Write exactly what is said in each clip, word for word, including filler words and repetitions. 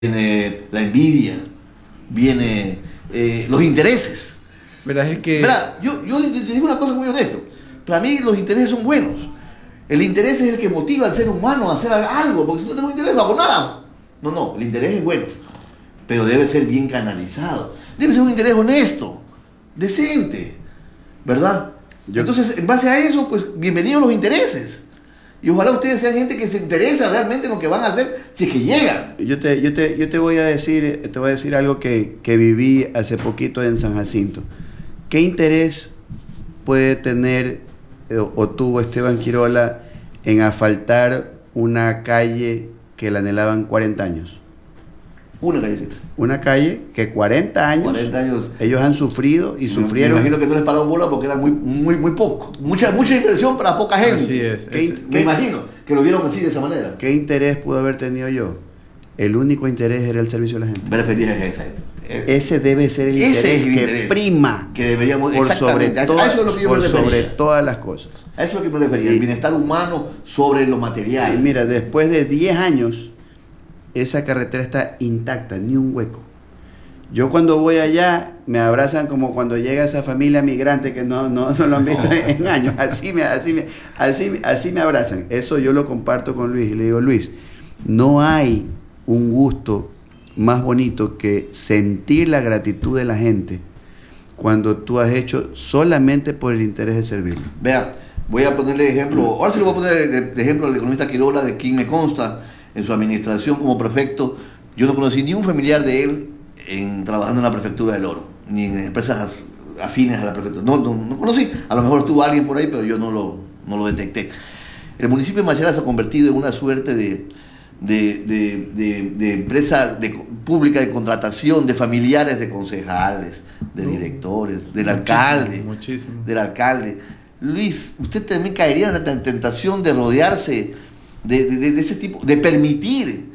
viene la envidia, viene eh, los intereses. ¿Verdad? Es que... Verá, yo, yo te digo una cosa muy honesta. Para mí los intereses son buenos. El interés es el que motiva al ser humano a hacer algo, porque si no tengo interés no hago nada. No, no, el interés es bueno, pero debe ser bien canalizado. Debe ser un interés honesto, decente, ¿verdad? Yo... Entonces, en base a eso, pues bienvenidos los intereses. Y ojalá ustedes sean gente que se interesa realmente en lo que van a hacer si es que llegan. Yo te, yo te, yo te voy a decir, te voy a decir algo que, que viví hace poquito en San Jacinto. ¿Qué interés puede tener o, o tuvo Esteban Quirola en asfaltar una calle que la anhelaban cuarenta años? Una callecita. Una calle que cuarenta años, cuarenta años ellos han sufrido y me, sufrieron. Me imagino que no les pararon bola porque era muy, muy, muy poco. Mucha, mucha inversión para poca gente. Así es. ¿Qué, es me ¿qué, imagino que lo vieron así de esa manera. ¿Qué interés pudo haber tenido yo? El único interés era el servicio a la gente. Me refería a esa. Ese debe ser el Ese interés es el que interés prima que deberíamos, por sobre, a toda, eso es lo que yo por me refería. sobre todas las cosas. A eso es lo que me refería, el bienestar humano sobre lo material. Y mira, después de diez años, esa carretera está intacta, ni un hueco. Yo cuando voy allá, me abrazan como cuando llega esa familia migrante que no, no, no lo han visto en, en años. Así me, así, me, así, así me abrazan. Eso yo lo comparto con Luis y le digo, Luis, no hay un gusto más bonito que sentir la gratitud de la gente cuando tú has hecho solamente por el interés de servirlo. Vea, voy a ponerle ejemplo, ahora sí le voy a poner de, de ejemplo al economista Quirola, de quien me consta en su administración como prefecto. Yo no conocí ni un familiar de él en, trabajando en la prefectura del Oro, ni en empresas afines a la prefectura. No, no, no conocí, a lo mejor estuvo alguien por ahí, pero yo no lo, no lo detecté. El municipio de Machala se ha convertido en una suerte de, de, de, de, de empresa de, pública de contratación de familiares de concejales, de directores, del muchísimo, alcalde, muchísimo. del alcalde. Luis, usted también caería en la tentación de rodearse de, de, de ese tipo, de permitir.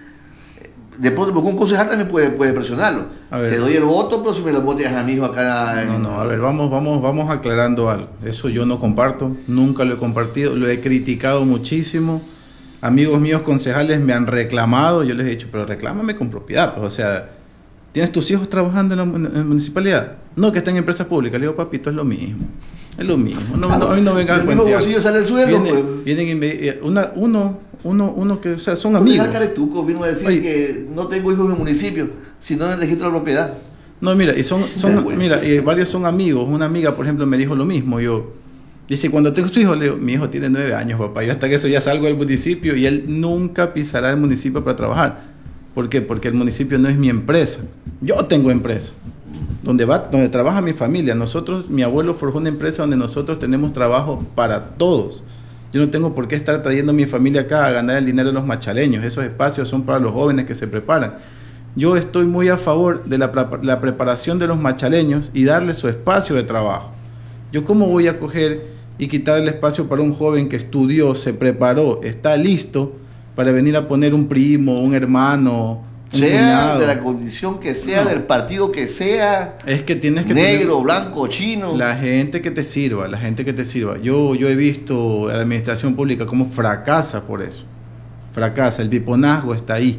De pronto, porque un concejal también puede, puede presionarlo. Te doy el voto, pero si me lo votas a mi hijo acá. En... No, no, a ver, vamos, vamos, vamos aclarando algo. Eso yo no comparto, nunca lo he compartido, lo he criticado muchísimo. Amigos míos concejales me han reclamado, yo les he dicho, pero reclámame con propiedad, pues, o sea, ¿tienes tus hijos trabajando en la, en la municipalidad? No, que están en empresas públicas. Le digo, papito, es lo mismo, es lo mismo. No, claro, no, a mí no vengan a cuentear. Del mismo bolsillo sale el sueldo. Vienen, pues. vienen y me, una, uno, uno, uno que, o sea, son Un amigos. Caretuco vino a decir Oye, que no tengo hijos en el municipio, sino en el registro de la propiedad. No, mira, y son, son mira, y varios son amigos. Una amiga, por ejemplo, me dijo lo mismo. Yo, dice, cuando tengo su hijo, le digo, mi hijo tiene nueve años, papá. Yo hasta que eso ya salgo del municipio y él nunca pisará el municipio para trabajar. ¿Por qué? Porque el municipio no es mi empresa. Yo tengo empresa. Donde va, donde trabaja mi familia. Nosotros, mi abuelo forjó una empresa donde nosotros tenemos trabajo para todos. Yo no tengo por qué estar trayendo a mi familia acá a ganar el dinero de los machaleños. Esos espacios son para los jóvenes que se preparan. Yo estoy muy a favor de la, la preparación de los machaleños y darles su espacio de trabajo. Yo cómo voy a coger y quitar el espacio para un joven que estudió, se preparó, está listo para venir a poner un primo, un hermano, un sea cuñado. De la condición que sea, no. Del partido que sea, es que tienes que negro, tener blanco, chino. La gente que te sirva, la gente que te sirva. Yo, yo he visto a la administración pública cómo fracasa por eso. Fracasa, el piponazgo está ahí.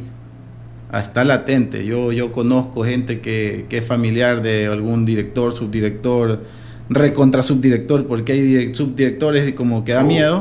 Está latente. Yo, yo conozco gente que, que es familiar de algún director, subdirector, recontra subdirector, porque hay direct, subdirectores como que da oh. miedo,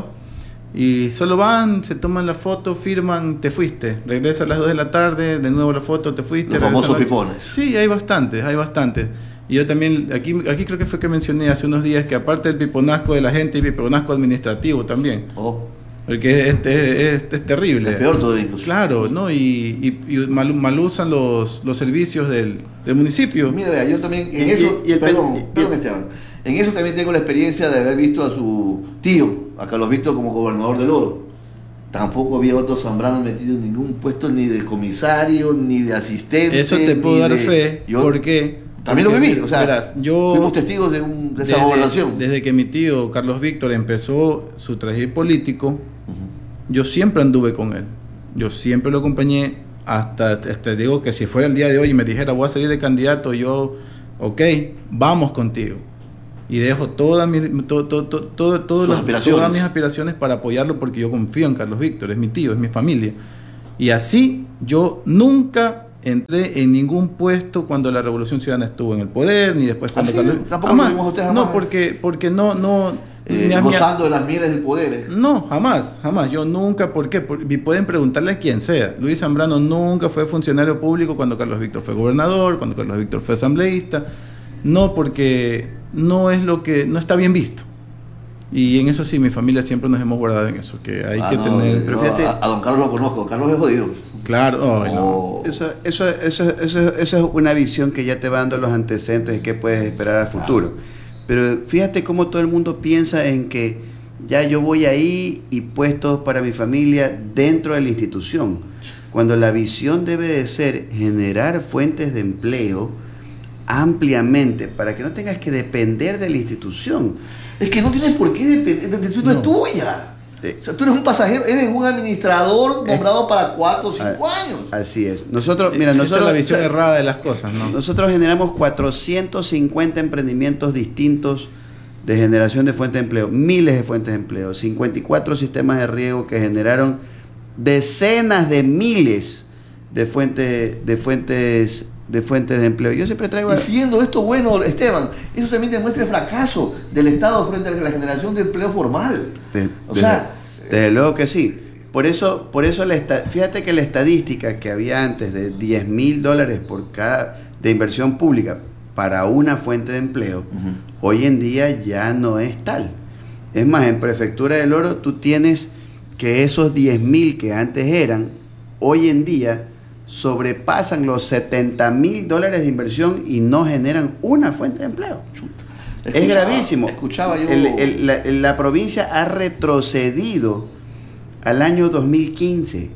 y solo van, se toman la foto, firman, te fuiste, regresa a las dos de la tarde, de nuevo la foto, te fuiste. Los famosos pipones. Sí, hay bastantes, hay bastantes. Y yo también, aquí, aquí creo que fue que mencioné hace unos días que aparte del piponazgo de la gente, hay piponazgo administrativo también. Oh. Porque es, es, es, es terrible. Es peor todo incluso. Claro, ¿no? Y, y, y mal, mal usan los, los servicios del, del municipio. Mira, vea, yo también en y, eso, y el, perdón, y, perdón Esteban, en eso también tengo la experiencia de haber visto a su tío, a Carlos Víctor, como gobernador del Oro. Tampoco había otro Zambrano metido en ningún puesto, ni de comisario, ni de asistente. Eso te puedo dar de, fe, yo, porque... También porque, lo viví, o sea, verás, yo, fuimos testigos de, un, de esa desde, gobernación. Desde que mi tío Carlos Víctor empezó su traje político, uh-huh. yo siempre anduve con él. Yo siempre lo acompañé, hasta te digo que si fuera el día de hoy y me dijera voy a salir de candidato, yo, ok, vamos contigo. Y dejo todas mis, todo, todo, todo, todo las, todas mis aspiraciones para apoyarlo porque yo confío en Carlos Víctor, es mi tío, es mi familia. Y así yo nunca entré en ningún puesto cuando la Revolución Ciudadana estuvo en el poder, ni después cuando... ¿Ah, sí? Carlos... ¿Tampoco jamás. lo vimos a usted jamás? No, porque, porque no... no eh, mi, gozando de las mieles del poder. No, jamás, jamás. Yo nunca, ¿por qué? Por, y pueden preguntarle a quien sea. Luis Zambrano nunca fue funcionario público cuando Carlos Víctor fue gobernador, cuando Carlos Víctor fue asambleísta. No, porque no es lo que... no está bien visto. Y en eso sí, mi familia siempre nos hemos guardado en eso, que hay ah, que no, tener... Pero fíjate, a, a don Carlos lo conozco, Carlos es jodido. Claro, oh, oh. no. Eso, eso, eso, eso, eso es una visión que ya te va dando los antecedentes de qué puedes esperar al futuro. Ah. Pero fíjate cómo todo el mundo piensa en que ya yo voy ahí y puestos para mi familia dentro de la institución. Cuando la visión debe de ser generar fuentes de empleo ampliamente para que no tengas que depender de la institución. Es que no tienes por qué depender, la institución no es tuya. O sea, tú eres un pasajero, eres un administrador nombrado es, para cuatro o cinco a, años. Así es. Nosotros, mira, nosotros... Esa es la visión o sea, errada de las cosas, ¿no? Nosotros generamos cuatrocientos cincuenta emprendimientos distintos de generación de fuentes de empleo, miles de fuentes de empleo, cincuenta y cuatro sistemas de riego que generaron decenas de miles de fuentes de fuentes de fuentes de empleo. Yo siempre traigo... Y siendo esto bueno, Esteban, eso también demuestra el fracaso del Estado frente a la generación de empleo formal. De, o de, sea... Desde luego que sí. Por eso, por eso la fíjate que la estadística que había antes de diez mil dólares por cada de inversión pública para una fuente de empleo, uh-huh. hoy en día ya no es tal. Es más, en Prefectura del Oro tú tienes que esos diez mil que antes eran, hoy en día sobrepasan los setenta mil dólares de inversión y no generan una fuente de empleo. Escuchaba, es gravísimo. Escuchaba yo... el, el, la, la provincia ha retrocedido al año dos mil quince.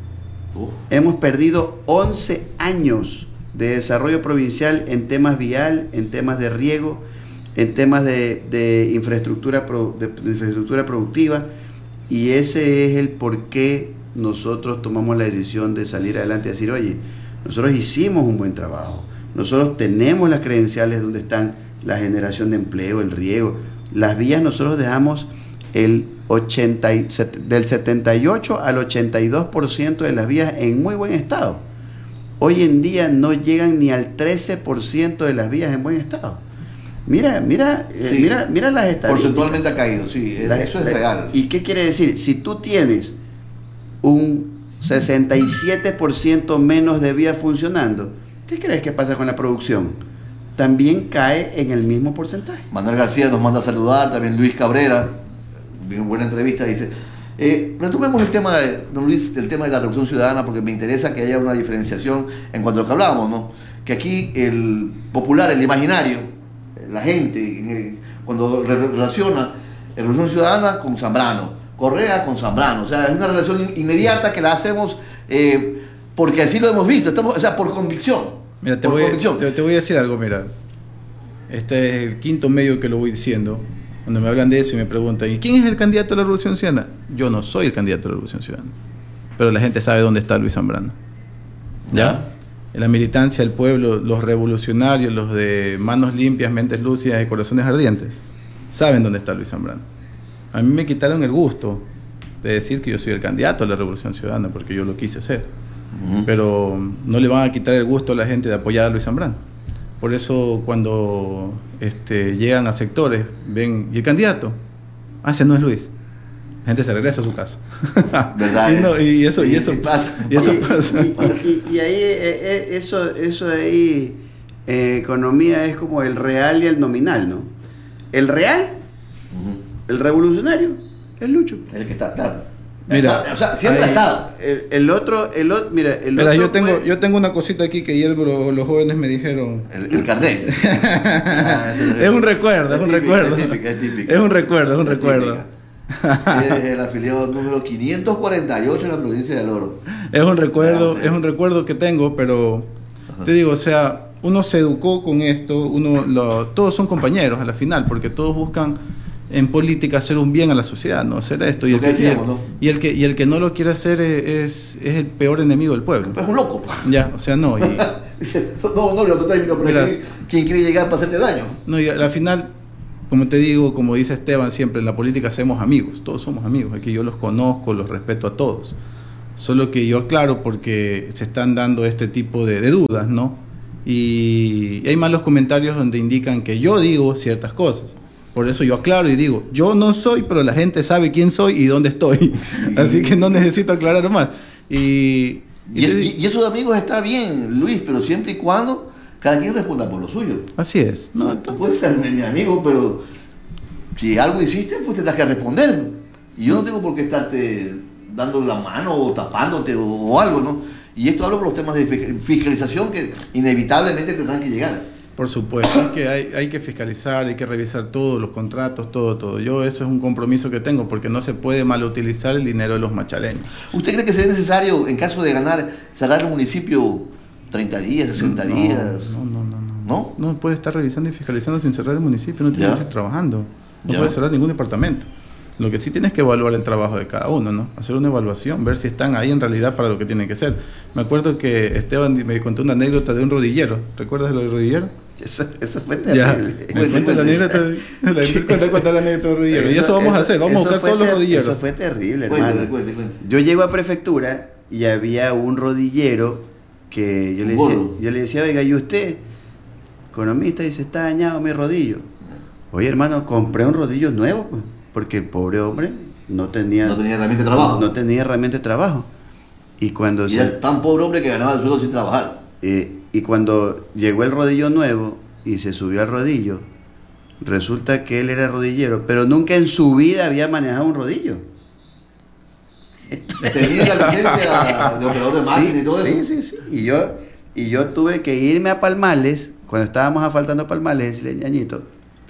Uf. Hemos perdido once años de desarrollo provincial en temas vial, en temas de riego, en temas de, de, infraestructura, pro, de, de infraestructura productiva, y ese es el por qué nosotros tomamos la decisión de salir adelante y decir, oye, nosotros hicimos un buen trabajo, nosotros tenemos las credenciales donde están la generación de empleo, el riego, las vías nosotros dejamos el ochenta, del setenta y ocho al ochenta y dos por ciento de las vías en muy buen estado. Hoy en día no llegan ni al trece por ciento de las vías en buen estado. Mira, mira, sí, eh, mira, mira las estadísticas. Porcentualmente ha caído, sí, la, eso es la, real. ¿Y qué quiere decir? Si tú tienes un sesenta y siete por ciento menos de vías funcionando, ¿qué crees que pasa con la producción? También cae en el mismo porcentaje. Manuel García nos manda a saludar, también Luis Cabrera, buena entrevista, dice. Eh, retomemos el tema de, don Luis, el tema de la Revolución Ciudadana, porque me interesa que haya una diferenciación en cuanto a lo que hablábamos, ¿no? Que aquí el popular, el imaginario, la gente, eh, cuando re relaciona la Revolución Ciudadana con Zambrano, Correa con Zambrano, o sea, es una relación inmediata que la hacemos eh, porque así lo hemos visto, estamos, o sea, por convicción. Mira, te, por voy, convicción. Te, te voy a decir algo, mira, este es el quinto medio que lo voy diciendo. Cuando me hablan de eso y me preguntan, ¿y quién es el candidato a la Revolución Ciudadana? Yo no soy el candidato a la Revolución Ciudadana, pero la gente sabe dónde está Luis Zambrano. ¿Ya? ¿Ya? La militancia, el pueblo, los revolucionarios, los de manos limpias, mentes lúcidas y corazones ardientes, saben dónde está Luis Zambrano. A mí me quitaron el gusto de decir que yo soy el candidato a la Revolución Ciudadana, porque yo lo quise ser. Uh-huh. Pero no le van a quitar el gusto a la gente de apoyar a Luis Zambrano. Por eso cuando este, llegan a sectores, ven, ¿y el candidato? Ah, ese no es Luis. La gente se regresa a su casa. ¿Verdad? y, no, y eso, y eso pasa. Y, eso y, pasa. Y, y, y, y ahí, eh, eso, eso ahí, eh, economía es como el real y el nominal, ¿no? El real, uh-huh. el revolucionario, es Lucho. El que está, claro. Mira, está, o sea, siempre ahí, ha estado. El, el otro, el otro, mira, el mira, otro yo tengo, puede... yo tengo una cosita aquí que ayer los, los jóvenes me dijeron. El, el carnet. ah, es, es un recuerdo, es un típica, recuerdo. Es típica, es típica. Es un recuerdo, es un es recuerdo. Es el afiliado número quinientos cuarenta y ocho en la provincia del Oro. Es un recuerdo, ah, es un recuerdo que tengo, pero ajá. Te digo, o sea, uno se educó con esto, uno lo, todos son compañeros a la final, porque todos buscan en política hacer un bien a la sociedad, no hacer esto, y el, que, decíamos, y, el, ¿no? y, el que, y el que no lo quiere hacer es, es el peor enemigo del pueblo. Es un loco. Ya, o sea, no. Y, no, no, no, término, pero es quien quiere llegar para hacerte daño. No, y a la final, como te digo, como dice Esteban siempre, en la política hacemos amigos, todos somos amigos, aquí yo los conozco, los respeto a todos, Solo que yo aclaro porque se están dando este tipo de, de dudas, ¿no? Y hay malos comentarios donde indican que yo digo ciertas cosas. Por eso yo aclaro y digo, yo no soy, pero la gente sabe quién soy y dónde estoy. Así que no necesito aclarar más. Y, y, y, y eso de amigos está bien, Luis, pero siempre y cuando cada quien responda por lo suyo. Así es. No, tú puedes ser mi, mi amigo, pero si algo hiciste, pues tendrás que responder. Y yo no tengo por qué estarte dando la mano o tapándote o, o algo, ¿no? Y esto hablo por los temas de fiscalización que inevitablemente tendrán que llegar. Por supuesto, es que hay, hay que fiscalizar, hay que revisar todos los contratos, todo, todo. Yo eso es un compromiso que tengo porque no se puede mal utilizar el dinero de los machaleños. ¿Usted cree que sería necesario, en caso de ganar, cerrar el municipio treinta días, sesenta no, días? No, no, no, no. ¿No? No puede estar revisando y fiscalizando sin cerrar el municipio, no tiene ¿Ya? que seguir trabajando. No ¿Ya? puede cerrar ningún departamento. Lo que sí tienes que evaluar el trabajo de cada uno, ¿no? Hacer una evaluación, ver si están ahí en realidad para lo que tienen que ser. Me acuerdo que Esteban me contó una anécdota de un rodillero. ¿Recuerdas de lo del rodillero? Eso, eso fue terrible. Ya, me cuenta la anécdota de, la, cuenta la anécdota del rodillero. Y eso vamos a hacer, vamos a buscar todos los rodilleros. Eso fue terrible, hermano. Cuéntale, cuéntale, cuéntale. Yo llego a prefectura y había un rodillero que yo le decía, yo le decía, oiga, ¿y usted? Economista, dice, está dañado mi rodillo. Oye, hermano, compré un rodillo nuevo, pues, porque el pobre hombre no tenía, no tenía herramienta de trabajo. No tenía herramienta de trabajo. Y cuando y se, era tan pobre hombre que ganaba el sueldo sin trabajar. Eh, y cuando llegó el rodillo nuevo y se subió al rodillo, resulta que él era rodillero, pero nunca en su vida había manejado un rodillo. Tenía la licencia de operador de máquina sí, y todo sí, eso. Sí, sí, sí. Y yo, y yo tuve que irme a Palmales, cuando estábamos asfaltando Palmales, y decirle, ñañito,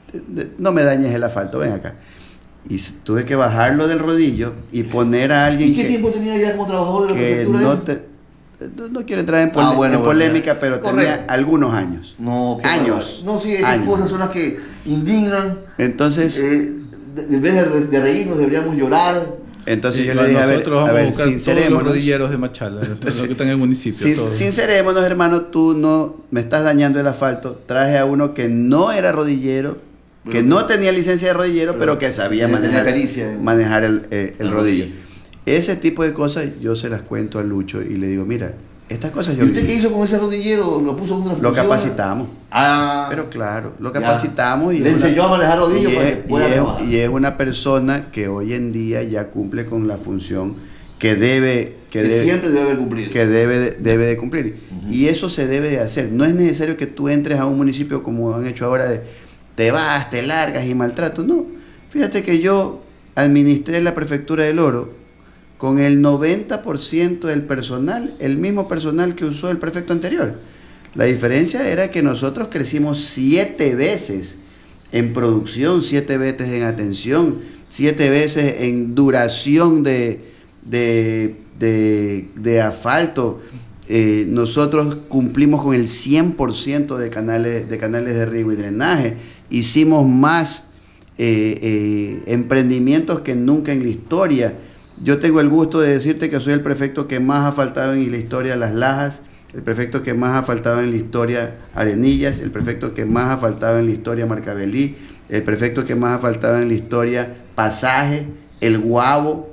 no me dañes el asfalto, ven acá. Y tuve que bajarlo del rodillo y poner a alguien ¿Y qué que, tiempo tenía ya como trabajador de la que prefectura? no, te, no, no quiero entrar en, pole, ah, bueno, en bueno, polémica, ya. pero Correcto. tenía algunos años. No, qué años. Bárbaro. No, sí, esas años. cosas son las que indignan. Entonces, eh, de, en vez de, de reírnos, deberíamos llorar. Entonces sí, yo le dije, a ver, nosotros vamos a ver, a buscar todos los rodilleros de Machala, entonces, los que están en el municipio. Sin, sincerémonos, hermano, tú no me estás dañando el asfalto. Traje a uno que no era rodillero, que no tenía licencia de rodillero, pero, pero que sabía manejar, manejar el, eh, el rodillo. Ese tipo de cosas yo se las cuento a Lucho y le digo, mira, estas cosas yo... ¿Y usted qué hizo con ese rodillero? ¿Lo puso en una función? Lo capacitamos. Ah. Pero claro, lo capacitamos. Ya. Y le enseñó una, a manejar rodillo y para es, que pueda y, es, trabajar. y es una persona que hoy en día ya cumple con la función que debe... Que, que debe, siempre debe haber cumplido. Que debe de, debe de cumplir. Uh-huh. Y eso se debe de hacer. No es necesario que tú entres a un municipio como han hecho ahora de te vas, te largas y maltrato. No. Fíjate que yo administré la prefectura del Oro con el noventa por ciento del personal, el mismo personal que usó el prefecto anterior. La diferencia era que nosotros crecimos siete veces en producción, siete veces en atención, siete veces en duración de, de, de, de asfalto. Eh, nosotros cumplimos con el cien por ciento de canales, de canales de riego y drenaje. Hicimos más eh, eh, emprendimientos que nunca en la historia. Yo tengo el gusto de decirte que soy el prefecto que más ha faltado en la historia Las Lajas, el prefecto que más ha faltado en la historia Arenillas, el prefecto que más ha faltado en la historia Marcabelí, el prefecto que más ha faltado en la historia Pasaje, El Guabo,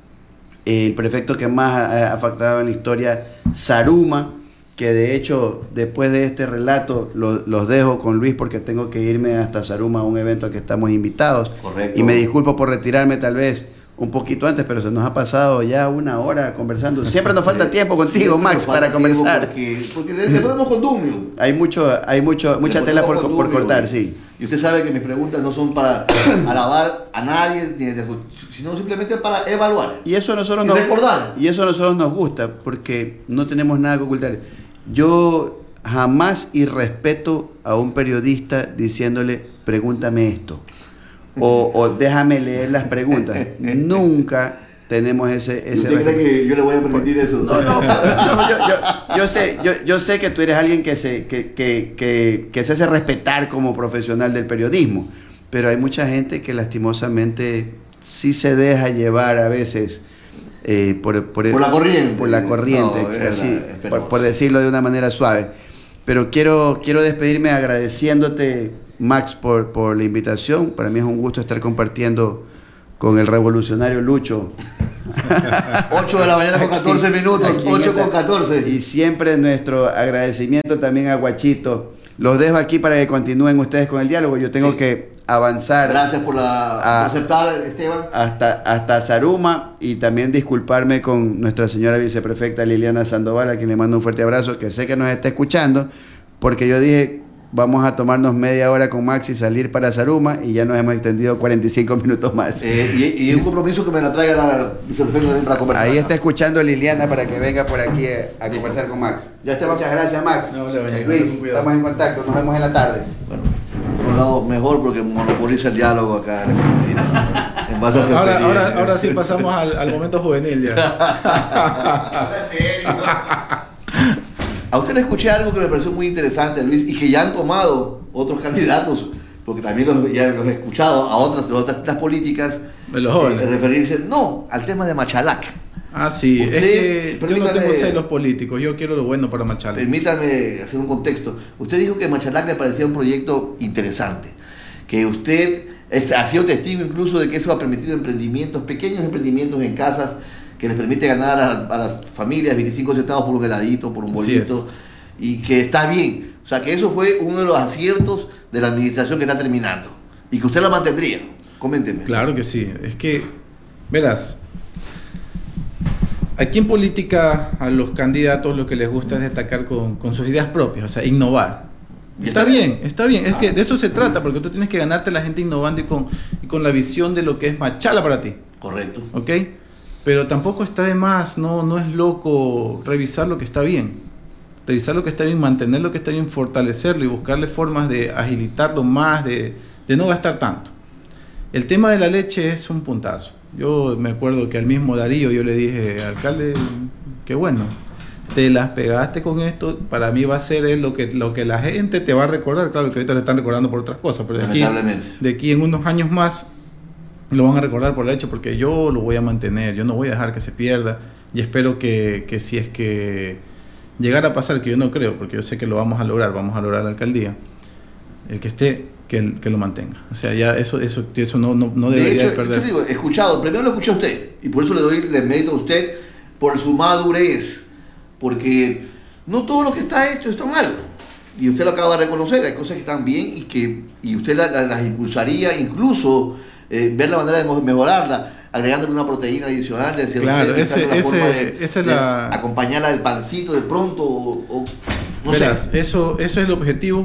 el prefecto que más ha, ha faltado en la historia Saruma, que de hecho después de este relato lo, los dejo con Luis porque tengo que irme hasta Saruma a un evento al que estamos invitados. Correcto. Y me disculpo por retirarme tal vez un poquito antes, pero se nos ha pasado ya una hora conversando. Siempre nos falta tiempo contigo, Max, para conversar. Porque, porque después tenemos condumio. Hay mucho, hay mucho, mucha tela por, por cortar, sí. Y usted sabe que mis preguntas no son para alabar a nadie, sino simplemente para evaluar. Y eso a nosotros y nos, recordar. Y eso a nosotros nos gusta, porque no tenemos nada que ocultar. Yo jamás irrespeto a un periodista diciéndole, pregúntame esto. O, o déjame leer las preguntas. Nunca tenemos ese... ese ¿Usted cree que yo le voy a permitir eso? No, no, no yo, yo, yo, sé, yo, yo sé que tú eres alguien que se, que, que, que, que se hace respetar como profesional del periodismo, pero hay mucha gente que lastimosamente sí se deja llevar a veces eh, por, por, por la corriente. Por la corriente, no, así, por, por decirlo de una manera suave. Pero quiero, quiero despedirme agradeciéndote, Max, por, por la invitación. Para mí es un gusto estar compartiendo con el revolucionario Lucho ocho de la mañana con catorce minutos, ocho con catorce. Y siempre nuestro agradecimiento también a Guachito. Los dejo aquí para que continúen ustedes con el diálogo. Yo tengo sí. que avanzar. Gracias por, la, a, por aceptar, Esteban. Hasta, hasta Zaruma, y también disculparme con nuestra señora viceprefecta Liliana Sandoval, a quien le mando un fuerte abrazo, que sé que nos está escuchando, porque yo dije, vamos a tomarnos media hora con Max y salir para Zaruma, y ya nos hemos extendido cuarenta y cinco minutos más. Eh, y, y un compromiso que me la traiga la viceprefecta para conversar. Ahí está escuchando Liliana para que venga por aquí a, a conversar con Max. Ya está, muchas gracias, Max. No, vale, eh, Luis, estamos en contacto, nos vemos en la tarde. Bueno. Por un lado mejor porque monopoliza el diálogo acá en base a ahora, ahora, ahora sí pasamos al, al momento juvenil ya. A usted le escuché algo que me pareció muy interesante, Luis, y que ya han tomado otros candidatos, porque también los, ya los he escuchado a otras, de otras, otras políticas de los jóvenes eh, referirse no al tema de Machalac. Ah, sí, usted, es que yo no tengo celos políticos, yo quiero lo bueno para Machala. Permítame hacer un contexto. Usted dijo que Machalac le parecía un proyecto interesante, que usted ha sido testigo incluso de que eso ha permitido emprendimientos, pequeños emprendimientos en casas, que les permite ganar a, a las familias veinticinco centavos por un heladito, por un bolito, y que está bien. O sea, que eso fue uno de los aciertos de la administración que está terminando, y que usted la mantendría. Coménteme. Claro que sí, es que, verás, aquí en política a los candidatos lo que les gusta es destacar con, con sus ideas propias, o sea, innovar. Está, está bien, bien, está bien, es ah. que de eso se trata, porque tú tienes que ganarte a la gente innovando y con, y con la visión de lo que es Machala para ti. Correcto. ¿Ok? Pero tampoco está de más, no, no es loco revisar lo que está bien. Revisar lo que está bien, mantener lo que está bien, fortalecerlo y buscarle formas de agilitarlo más, de, de no gastar tanto. El tema de la leche es un puntazo. Yo me acuerdo que al mismo Darío yo le dije, alcalde, qué bueno, te las pegaste con esto, para mí va a ser lo que, lo que la gente te va a recordar. Claro que ahorita le están recordando por otras cosas, pero de aquí, de aquí en unos años más lo van a recordar por la leche, porque yo lo voy a mantener, yo no voy a dejar que se pierda, y espero que, que si es que llegara a pasar, que yo no creo, porque yo sé que lo vamos a lograr, vamos a lograr la alcaldía, el que esté, que, que lo mantenga. O sea, ya eso eso eso no, no, no debería de, hecho, de perderse. Yo digo, escuchado, primero lo escuché a usted, y por eso le doy el mérito a usted por su madurez, porque no todo lo que está hecho está mal, y usted lo acaba de reconocer, hay cosas que están bien y que y usted las, las, las impulsaría, incluso eh, ver la manera de mejorarla, agregándole una proteína adicional, de claro, ese, ese, forma de, esa es de la... acompañarla del pancito de pronto, o, o no Verás, sé. Eso, eso es el objetivo.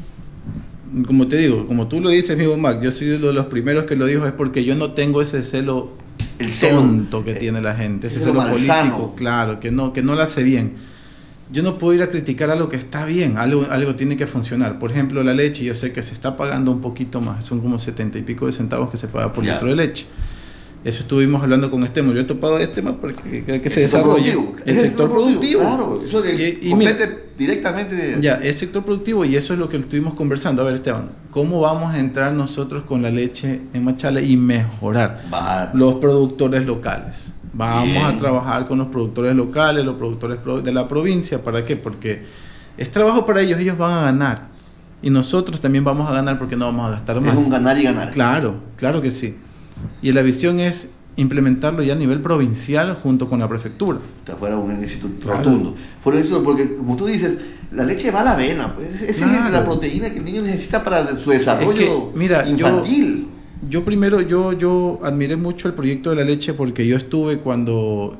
Como te digo, como tú lo dices, amigo Mac, yo soy uno de los primeros que lo dijo, es porque yo no tengo ese celo el celo, tonto que eh, tiene la gente, ese celo, celo político, claro, que no, que no lo hace bien. Yo no puedo ir a criticar algo que está bien, algo, algo tiene que funcionar. Por ejemplo, la leche, yo sé que se está pagando un poquito más, son como setenta y pico de centavos que se paga por yeah. litro de leche. Eso estuvimos hablando con Estemo. Yo he topado este tema porque que, que se desarrolle el, el sector productivo. Claro, eso de, y, y compete mira, directamente. De... Ya, el sector productivo, y eso es lo que estuvimos conversando. A ver, Esteban, ¿cómo vamos a entrar nosotros con la leche en Machala y mejorar Va. los productores locales? Vamos Bien. a trabajar con los productores locales, los productores de la provincia. ¿Para qué? Porque es trabajo para ellos, ellos van a ganar. Y nosotros también vamos a ganar porque no vamos a gastar más. Es un ganar y ganar. Claro, claro que sí. Y la visión es implementarlo ya a nivel provincial junto con la prefectura. Fuera un éxito rotundo. Claro. Fuera un éxito porque, como tú dices, la leche va a la vena. Pues. Esa claro. es la proteína que el niño necesita para su desarrollo es que, mira, infantil. Yo, yo primero, yo, yo admiré mucho el proyecto de la leche porque yo estuve cuando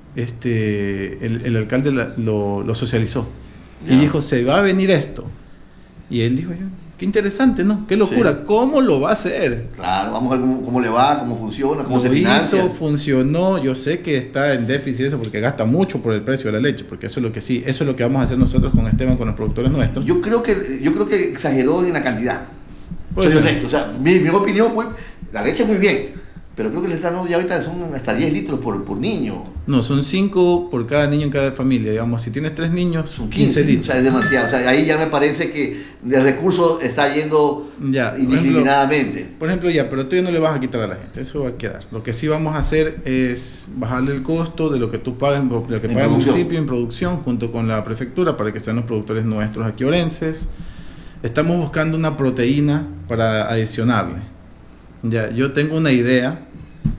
este, el, el alcalde la, lo, lo socializó. Ya. Y dijo, se va a venir esto. Y él dijo, qué interesante, ¿no? Qué locura. Sí. ¿Cómo lo va a hacer? Claro, vamos a ver cómo, cómo le va, cómo funciona, cómo lo se financia. Hizo, funcionó. Yo sé que está en déficit eso porque gasta mucho por el precio de la leche, porque eso es lo que sí, eso es lo que vamos a hacer nosotros con Esteban, con los productores nuestros. Yo creo que, yo creo que exageró en la cantidad. Soy ser. honesto. O sea, mi, mi opinión, pues, la leche muy bien, pero creo que le están dando ya ahorita son hasta diez litros por, por niño. No, son cinco por cada niño en cada familia. Digamos, si tienes tres niños, son quince, quince litros. O sea, es demasiado. O sea, ahí ya me parece que el recurso está yendo ya, indiscriminadamente. Por ejemplo, por ejemplo, ya, pero tú ya no le vas a quitar a la gente. Eso va a quedar. Lo que sí vamos a hacer es bajarle el costo de lo que tú pagas, lo que paga el municipio en producción, junto con la prefectura, para que sean los productores nuestros aquí orenses. Estamos buscando una proteína para adicionarle. Ya, yo tengo una idea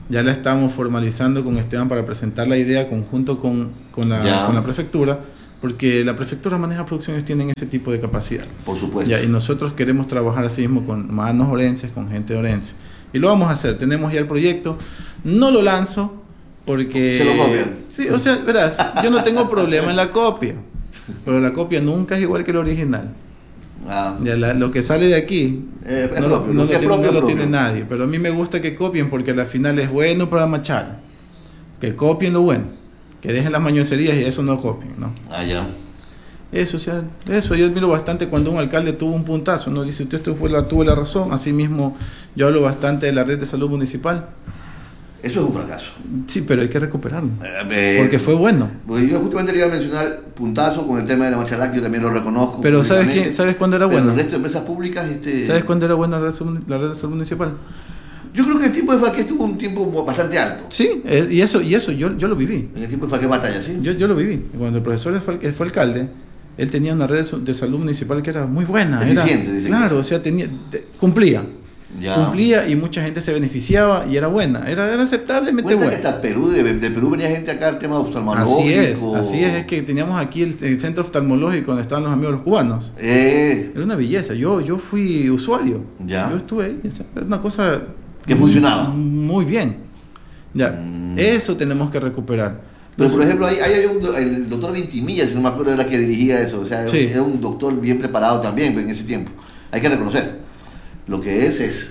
Ya la estamos formalizando con Esteban para presentar la idea conjunto con, con, la, con la prefectura, porque la prefectura maneja producciones, tienen ese tipo de capacidad. Por supuesto. Ya, y nosotros queremos trabajar así mismo con manos orenses, con gente orense. Y lo vamos a hacer, tenemos ya el proyecto. No lo lanzo porque... Se lo copian. Sí, o sea, verás, yo no tengo problema en la copia, pero la copia nunca es igual que el original. Ah. Ya, la, lo que sale de aquí eh, no, propio, no, lo, lo, tiene, propio, no lo propio. tiene nadie, pero a mí me gusta que copien porque al final es bueno para Machala, que copien lo bueno, que dejen las mañoserías y eso no copien, ¿no? Ah, ya. Eso, o sea, eso yo admiro bastante cuando un alcalde tuvo un puntazo, ¿no? Dice, usted esto fue la, tuvo la razón. Asimismo, yo hablo bastante de la red de salud municipal. Eso es un fracaso. Sí, pero hay que recuperarlo. Eh, porque fue bueno. Porque yo justamente le iba a mencionar puntazo con el tema de la Machala, que yo también lo reconozco. Pero ¿sabes quién, ¿sabes cuándo era pero bueno? el resto de empresas públicas... Este... ¿Sabes cuándo era buena la red, la red de salud municipal? Yo creo que el tiempo de Falqué tuvo un tiempo bastante alto. Sí, eh, y eso, y eso yo, yo lo viví. En el tiempo de Falqué Batalla, ¿sí? Yo, yo lo viví. Cuando el profesor fue, fue alcalde, él tenía una red de salud municipal que era muy buena. Eficiente, era, dice claro, que... o sea, tenía, te, cumplía. Ya. Cumplía y mucha gente se beneficiaba y era buena, era, era aceptablemente buena. Que hasta Perú, de, de Perú venía gente acá al tema oftalmológico. Así es, así es, es que teníamos aquí el, el centro oftalmológico donde estaban los amigos los cubanos. Eh. Era una belleza, yo, yo fui usuario, ya. yo estuve ahí, era una cosa que funcionaba muy bien. Ya, mm. eso tenemos que recuperar. Pero por ejemplo, ahí, ahí había un, el doctor Ventimilla, si no me acuerdo, de la que dirigía eso, o sea, sí. era un doctor bien preparado también en ese tiempo. Hay que reconocer, lo que es es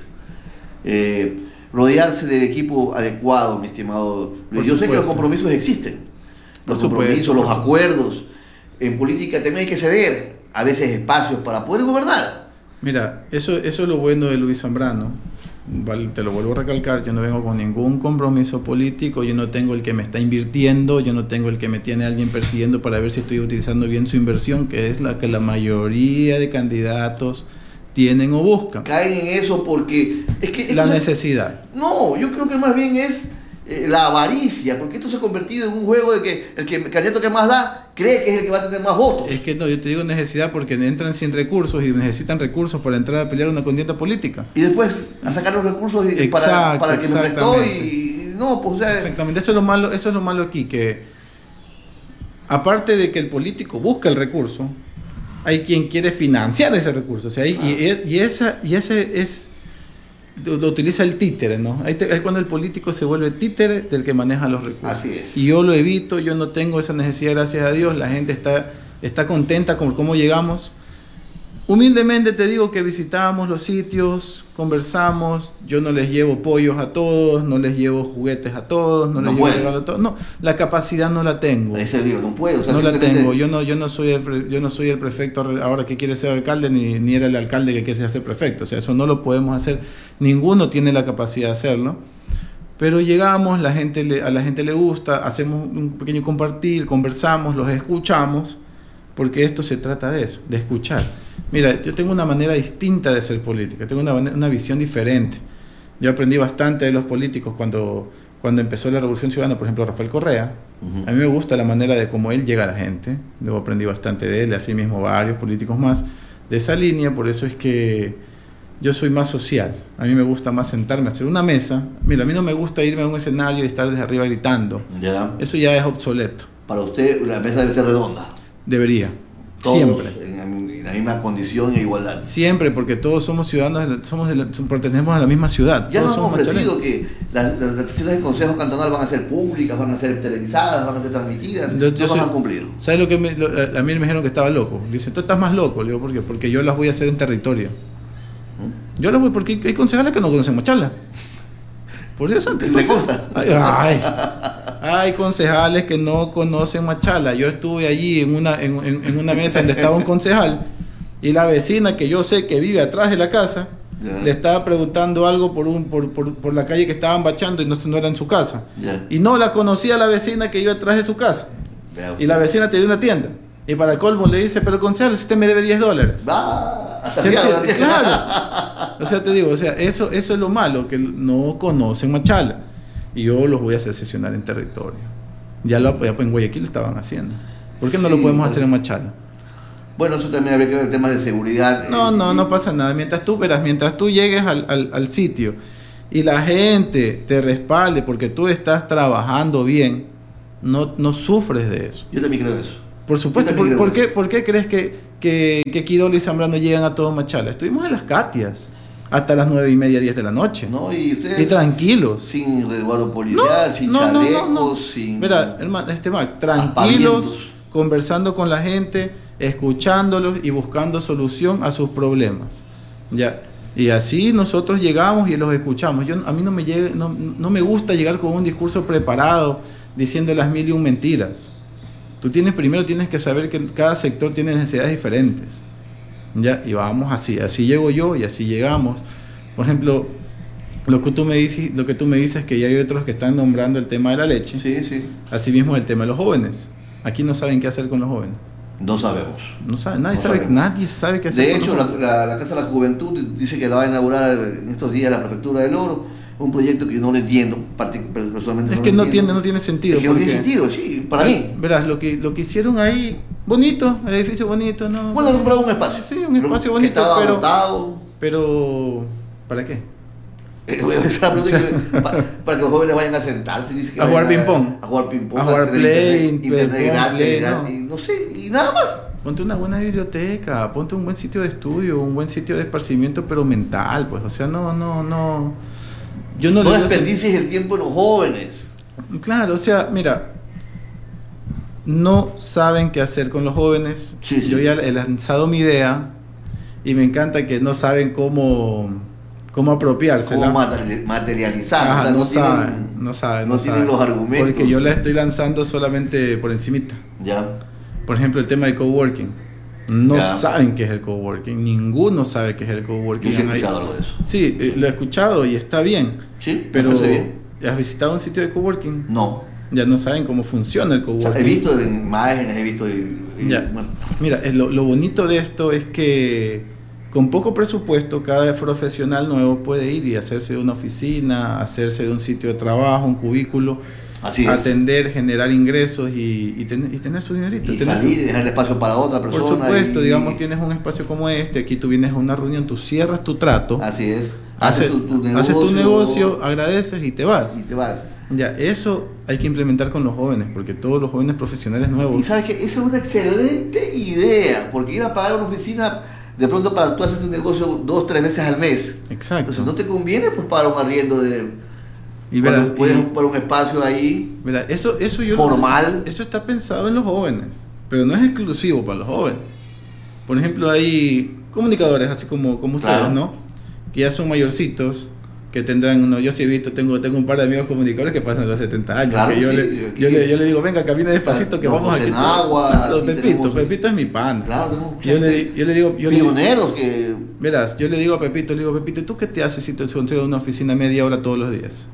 eh, rodearse del equipo adecuado, mi estimado Luis. Yo sé que los compromisos existen, los por compromisos, supuesto. los acuerdos. En política también hay que ceder a veces espacios para poder gobernar. Mira, eso, eso es lo bueno de Luis Zambrano. Vale, te lo vuelvo a recalcar, yo no vengo con ningún compromiso político, yo no tengo el que me está invirtiendo, yo no tengo el que me tiene alguien persiguiendo para ver si estoy utilizando bien su inversión, que es la que la mayoría de candidatos tienen o buscan. Caen en eso porque es que la se, necesidad. No, yo creo que más bien es eh, la avaricia, porque esto se ha convertido en un juego de que el, que el candidato que más da cree que es el que va a tener más votos. Es que no, yo te digo necesidad porque entran sin recursos y necesitan recursos para entrar a pelear una contienda política. Y después a sacar los recursos y, Exacto, para, para que me prestó y, y no, pues o sea, exactamente, eso es lo malo, eso es lo malo aquí, que aparte de que el político busca el recurso, hay quien quiere financiar ese recurso, o sea, y, ah. y, y esa y ese es lo utiliza el títere, ¿no? Ahí te, es cuando el político se vuelve títere del que maneja los recursos. Así es. Y yo lo evito, yo no tengo esa necesidad, gracias a Dios, la gente está, está contenta con cómo llegamos. Humildemente te digo que visitábamos los sitios, conversamos, yo no les llevo pollos a todos, no les llevo juguetes a todos, no, no les puede. llevo regalos a todos. No, la capacidad no la tengo. Ese digo, no puedo. O sea, no la tengo. Yo no, yo no soy el, yo no soy el prefecto ahora que quiere ser alcalde, ni, ni era el alcalde que quiere ser prefecto. O sea, eso no lo podemos hacer. Ninguno tiene la capacidad de hacerlo. Pero llegamos, la gente le, a la gente le gusta, hacemos un pequeño compartir, conversamos, los escuchamos, porque esto se trata de eso, de escuchar. Mira, yo tengo una manera distinta de hacer política, tengo una, una visión diferente. Yo aprendí bastante de los políticos cuando, cuando empezó la Revolución Ciudadana, por ejemplo, Rafael Correa. Uh-huh. A mí me gusta la manera de cómo él llega a la gente. Luego aprendí bastante de él, así mismo varios políticos más de esa línea. Por eso es que yo soy más social. A mí me gusta más sentarme, hacer una mesa. Mira, a mí no me gusta irme a un escenario y estar desde arriba gritando. Ya. Eso ya es obsoleto. Para usted la mesa debe ser redonda. Debería. Todos siempre. En, en la misma condición e igualdad. Siempre, porque todos somos ciudadanos, somos de la, pertenecemos a la misma ciudad. Ya todos nos han ofrecido machaleños. que las, las decisiones del Consejo Cantonal van a ser públicas, van a ser televisadas, van a ser transmitidas. Yo, no yo nos soy, han cumplido. ¿Sabes lo que me, lo, a mí me dijeron que estaba loco? Dicen, tú estás más loco. Le digo, ¿por qué? Porque yo las voy a hacer en territorio. ¿Mm? Yo las voy, porque hay concejales que no conocen Machala. Por Dios santo. Ay, ay, hay concejales que no conocen Machala. Yo estuve allí en una, en, en, en una mesa donde estaba un concejal y la vecina que yo sé que vive atrás de la casa yeah. le estaba preguntando algo por, un, por, por, por la calle que estaban bachando y no, no era en su casa. Yeah. Y no la conocía la vecina que iba atrás de su casa. Yeah. Y la vecina tenía una tienda. Y para colmo le dice, pero concejal, usted me debe diez dólares. Va, hasta ¿Sí? Claro. O sea, te digo, o sea, eso, eso es lo malo, que no conocen Machala. Y yo los voy a hacer sesionar en territorio. Ya, lo, ya en Guayaquil lo estaban haciendo. ¿Por qué sí, no lo podemos hacer en Machala? Bueno, eso también habría que ver temas de seguridad. No, no, no pasa nada. Mientras tú verás, mientras tú llegues al, al, al sitio y la gente te respalde porque tú estás trabajando bien, no, no sufres de eso. Yo también creo eso. Por supuesto. ¿Por, ¿por, qué, ¿Por qué crees que, que, que Quirola y Zambrano llegan a todo Machala? Estuvimos en las Catias hasta las nueve y media, diez de la noche. No, y ustedes. Y tranquilos. Sin resguardo policial, no, sin no, chalecos, no, no, no. sin. Mira, hermano, este Mac, tranquilos, conversando con la gente, escuchándolos y buscando solución a sus problemas. Ya. Y así nosotros llegamos y los escuchamos. Yo, a mí no me, llegue, no, no me gusta llegar con un discurso preparado diciendo las mil y un mentiras. Tú tienes, primero tienes que saber que cada sector tiene necesidades diferentes. ¿Ya? Y vamos así, así llego yo y así llegamos. Por ejemplo, lo que tú me dices, lo que tú me dices que ya hay otros que están nombrando el tema de la leche. Sí, sí. Así mismo el tema de los jóvenes. Aquí no saben qué hacer con los jóvenes. No sabemos. No saben, nadie no sabe, sabemos. nadie sabe qué hacer. De con hecho, los la, la, la Casa de la Juventud dice que la va a inaugurar en estos días la Prefectura del Oro. Un proyecto que yo no le entiendo, personalmente. Es no que no entiendo. tiene, no tiene sentido. Es que no porque, tiene sentido, sí, para mí. Verás, lo que, lo que hicieron ahí, bonito, el edificio bonito, ¿no? Bueno, han comprado un espacio. Sí, un espacio que bonito, estaba pero, agotado. pero ¿para qué? Esa es la pregunta que, para, para que los jóvenes vayan a sentarse. Dice que A jugar vayan ping-pong. A jugar ping-pong. A jugar play, internet, internet ping-pong, gratis, play, gratis, no. no sé, y nada más. Ponte una buena biblioteca, ponte un buen sitio de estudio, un buen sitio de esparcimiento, pero mental, pues, o sea, no, no, no. Yo no, No le desperdicies el tiempo de los jóvenes. Claro, o sea, mira, no saben qué hacer con los jóvenes. Sí, sí. Yo ya he lanzado mi idea y me encanta que no saben cómo, cómo apropiársela. Cómo materializar. Ajá, o sea, no, no, saben, tienen, no saben, no no tienen saben. los argumentos. Porque yo la estoy lanzando solamente por encimita. Ya. Por ejemplo, el tema del coworking. No Ya. saben qué es el coworking, ninguno sabe qué es el coworking. Yo sí he Ahí- escuchado algo de eso. Sí, eh, lo he escuchado y está bien. Sí, Pero me parece bien. ¿has visitado un sitio de coworking? No. Ya no saben cómo funciona el O coworking. sea, he visto en imágenes, he visto. Y, y- Ya. bueno, Mira, es lo, lo bonito de esto es que con poco presupuesto cada profesional nuevo puede ir y hacerse de una oficina, hacerse de un sitio de trabajo, un cubículo, así es. atender, generar ingresos y, y, ten- y tener su dinerito. Y tener su- salir y dejar espacio para otra Por persona. supuesto, y- digamos, tienes un espacio como este, aquí tú vienes a una reunión, tú cierras tu trato, Así es. haces, Haces tu, tu negocio, haces tu negocio, agradeces y te vas. y te vas. Ya, eso hay que implementar con los jóvenes, porque todos los jóvenes profesionales nuevos... Y sabes que esa es una excelente idea, porque ir a pagar una oficina, de pronto para tú hacer tu negocio dos, tres veces al mes. Exacto. Entonces no te conviene pues pagar un arriendo de... Y cuando verás, puedes y- ocupar un espacio ahí Mira, eso, eso yo formal. eso está pensado en los jóvenes, pero no es exclusivo para los jóvenes. Por ejemplo, hay comunicadores así como, como ustedes, Claro. ¿no? Que ya son mayorcitos, que tendrán, no, yo sí he visto, tengo, tengo un par de amigos comunicadores que pasan los setenta años. Claro, que yo, sí, le, aquí- yo, le, yo le digo, venga, camine despacito que Don vamos José aquí. Nagua, Claro, aquí Pepito, tenemos- Pepito es mi pan. Claro, tenemos mucha Yo le, gente. di- yo le digo, yo le digo, Pioneros que... verás, yo le digo a Pepito, le digo, Pepito, ¿y tú qué te haces si te consigo una oficina media hora todos los días?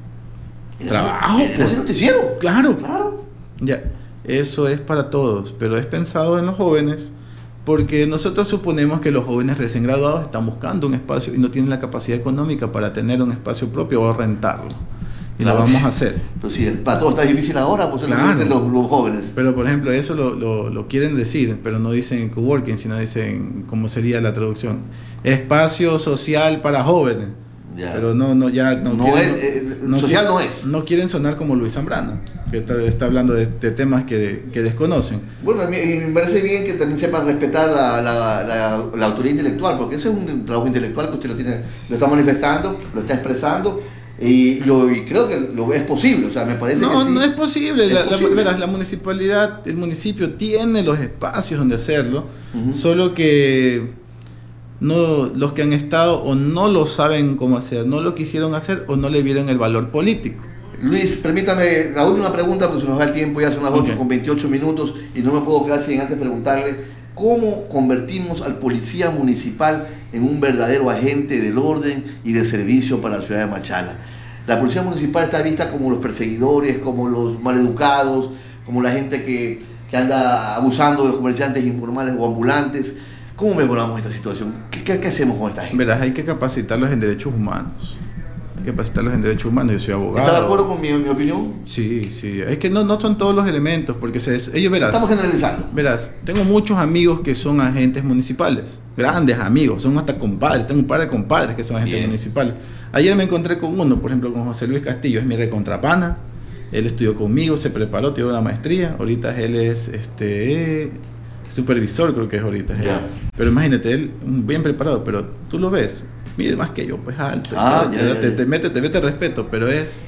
Trabajo, ¿En pues. ese noticiero? Claro, Claro. Ya, eso es para todos, pero es pensado en los jóvenes porque nosotros suponemos que los jóvenes recién graduados están buscando un espacio y no tienen la capacidad económica para tener un espacio propio o rentarlo. Y Claro. lo vamos a hacer. Pero si para todos está difícil ahora, pues Claro. los, los jóvenes. Pero por ejemplo, eso lo, lo, lo quieren decir, pero no dicen coworking, sino dicen, ¿cómo sería la traducción? Espacio social para jóvenes. Ya. Pero no, no, ya no, No quieren- es, eh, social no es. No quieren sonar como Luis Zambrano, que está, está hablando de, de temas que, que desconocen. Bueno, a mí- y me parece bien que también sepan respetar la, la, la, la autoridad intelectual, porque eso es un trabajo intelectual que usted lo tiene, lo está manifestando, lo está expresando, y, lo, y creo que lo es posible, o sea, me parece No, que sí. no es posible. Es La, la- posible. verás, la municipalidad, el municipio tiene los espacios donde hacerlo, Ujú. solo que no, los que han estado o no lo saben cómo hacer, no lo quisieron hacer o no le vieron el valor político. Luis, permítame la última pregunta, porque se nos va el tiempo, ya son las ocho Ok. con veintiocho minutos, y no me puedo quedar sin antes preguntarle, ¿cómo convertimos al policía municipal en un verdadero agente del orden y del servicio para la ciudad de Machala? La policía municipal está vista como los perseguidores, como los maleducados, como la gente que, que anda abusando de los comerciantes informales o ambulantes. ¿Cómo mejoramos esta situación? ¿Qué, qué, qué hacemos con esta gente? Verás, hay que capacitarlos en derechos humanos. hay que capacitarlos en derechos humanos. Yo soy abogado. ¿Estás de acuerdo con mi, mi opinión? Sí, sí. Es que no, no son todos los elementos, porque se, ellos verás. Estamos generalizando. Verás, tengo muchos amigos que son agentes municipales, grandes amigos, son hasta compadres. Tengo un par de compadres que son agentes Bien. municipales. Ayer me encontré con uno, por ejemplo, con José Luis Castillo, es mi recontrapana. Él estudió conmigo, se preparó, tuvo una maestría. Ahorita él es este supervisor, creo que es ahorita. Yeah. Pero imagínate, él bien preparado, pero tú lo ves. Mide más que yo, pues alto. Ah, te, ya, te, ya. Te, mete, te mete respeto, pero es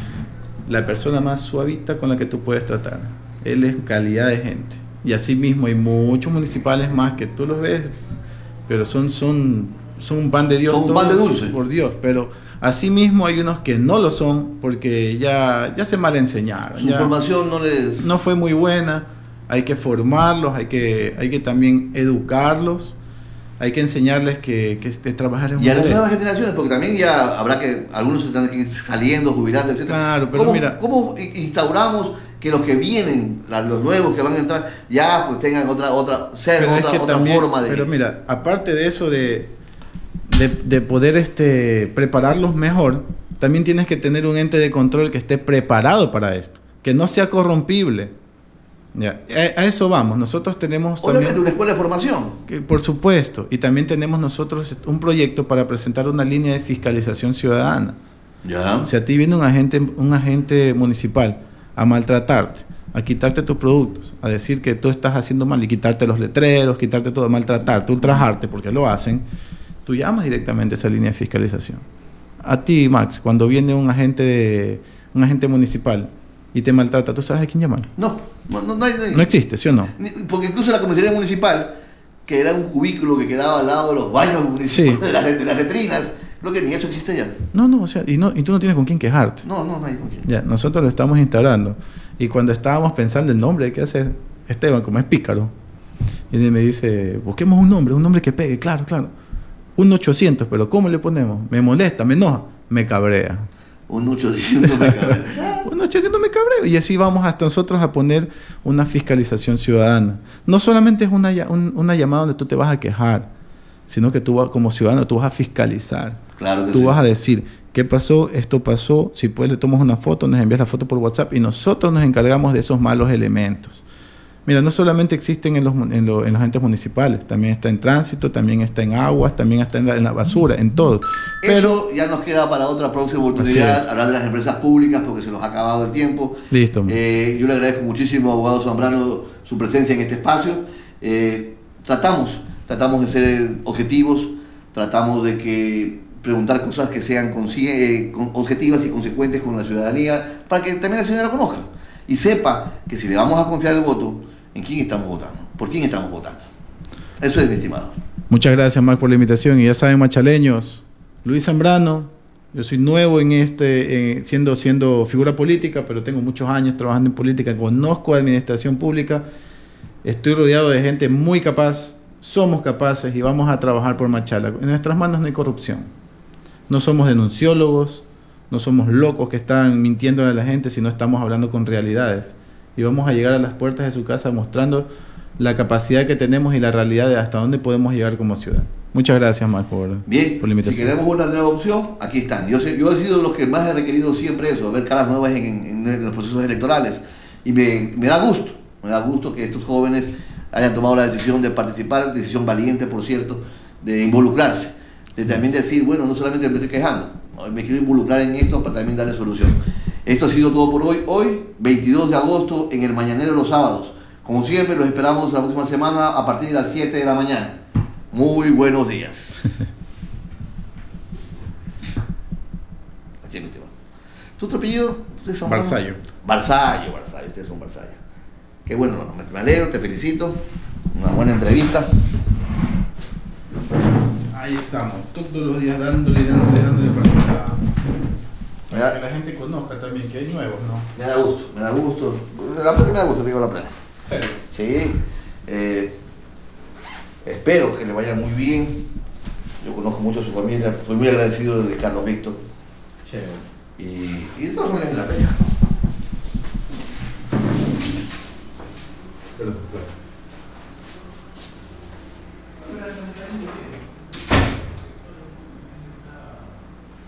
la persona más suavita con la que tú puedes tratar. Él es calidad de gente. Y así mismo hay muchos municipales más que tú los ves, pero son, son, son un pan de Dios. Son un pan de dulce. Por Dios, pero así mismo hay unos que no lo son porque ya, ya se mal enseñaron. Su ya, formación no les... No fue muy buena. Hay que formarlos, hay que, hay que también educarlos. Hay que enseñarles que, que, que trabajar en un y a las nuevas generaciones, porque también ya habrá que algunos se están aquí saliendo, jubilando, etcétera. Claro, pero ¿Cómo, mira, ¿cómo instauramos que los que vienen, los nuevos que van a entrar, ya pues tengan otra otra, sean otra, es otra también, forma de... Pero mira, aparte de eso de, de, de poder este, prepararlos mejor, también tienes que tener un ente de control que esté preparado para esto, que no sea corrompible. Ya, a, a eso vamos. Nosotros tenemos obviamente también una escuela de formación. Que, por supuesto, y también tenemos nosotros un proyecto para presentar una línea de fiscalización ciudadana. Ya. Si a ti viene un agente, un agente municipal a maltratarte, a quitarte tus productos, a decir que tú estás haciendo mal y quitarte los letreros, quitarte todo, maltratarte, ultrajarte, porque lo hacen, tú llamas directamente a esa línea de fiscalización. A ti, Max, cuando viene un agente de, un agente municipal y te maltrata, ¿tú sabes a quién llamar? No. No, no, no, hay, no, hay, no existe, ¿sí o no? Porque incluso la comisaría municipal, que era un cubículo que quedaba al lado de los baños municipales, sí. de, las, de las letrinas, creo que ni eso existe ya. No, no, o sea, y, no, y tú no tienes con quién quejarte. No, no, no hay con quién. Ya, nosotros lo estamos instaurando. Y cuando estábamos pensando el nombre, ¿qué hacer? Esteban, como es pícaro, y me dice, busquemos un nombre, un nombre que pegue, claro, claro. Un ochocientos, pero ¿cómo le ponemos? Me molesta, me enoja, me cabrea. Un ochocientos me cabreo. Un ochocientos me cabreo. Y así vamos hasta nosotros a poner una fiscalización ciudadana. No solamente es una, un, una llamada donde tú te vas a quejar, sino que tú como ciudadano tú vas a fiscalizar. Claro que tú sí. vas a decir, ¿qué pasó? Esto pasó. Si puedes le tomas una foto, nos envías la foto por WhatsApp y nosotros nos encargamos de esos malos elementos. Mira, no solamente existen en los, en, lo, en los entes municipales, también está en tránsito, también está en aguas, también está en la, en la basura, en todo. Pero eso ya nos queda para otra próxima oportunidad, hablar de las empresas públicas, porque se nos ha acabado el tiempo. Listo. Eh, yo le agradezco muchísimo, abogado Zambrano, su presencia en este espacio. Eh, tratamos, tratamos de ser objetivos, tratamos de que preguntar cosas que sean eh, objetivas y consecuentes con la ciudadanía, para que también la ciudadanía lo conozca y sepa que si le vamos a confiar el voto, ¿en quién estamos votando? ¿Por quién estamos votando? Eso es, mi estimado. Muchas gracias, Max, por la invitación. Y ya saben, machaleños, Luis Zambrano, yo soy nuevo en este, eh, siendo, siendo figura política, pero tengo muchos años trabajando en política, conozco administración pública, estoy rodeado de gente muy capaz, somos capaces y vamos a trabajar por Machala. En nuestras manos no hay corrupción. No somos denunciólogos, no somos locos que están mintiendo a la gente, sino estamos hablando con realidades. Y vamos a llegar a las puertas de su casa mostrando la capacidad que tenemos y la realidad de hasta dónde podemos llegar como ciudad. Muchas gracias, Marc, por, Bien, por la invitación. Si queremos una nueva opción, aquí están. Yo, sé, yo he sido de los que más he requerido siempre eso, ver caras nuevas en, en, en los procesos electorales. Y me, me da gusto, me da gusto que estos jóvenes hayan tomado la decisión de participar, decisión valiente, por cierto, de involucrarse. De también decir, bueno, no solamente me estoy quejando, me quiero involucrar en esto para también darle solución. Esto ha sido todo por hoy. Hoy, veintidós de agosto, en el Mañanero los sábados. Como siempre, los esperamos la próxima semana a partir de las siete de la mañana. Muy buenos días. ¿Tu otro apellido? Barzallo. Barzallo, Barzallo, ustedes son Barzallo. Qué bueno, no, me alegro, te felicito. Una buena entrevista. Ahí estamos, todos los días dándole, dándole, dándole para, para que la gente conozca también que hay nuevos, ¿no? Me da gusto, me da gusto. La verdad que me da gusto, te digo la plena. ¿Serio? Sí. Eh, espero que le vaya muy bien. Yo conozco mucho a su familia, soy muy agradecido de Carlos Víctor. Chévere. Y, y de todas maneras en la pelea. Perdón, perdón.